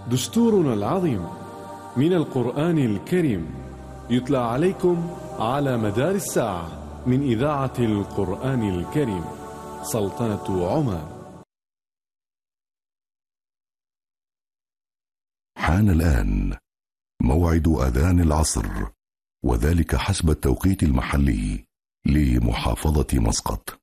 دستورنا العظيم من القرآن الكريم يتلى عليكم على مدار الساعة من إذاعة القرآن الكريم سلطنة عمان. حان الآن موعد أذان العصر، وذلك حسب التوقيت المحلي لمحافظة مسقط.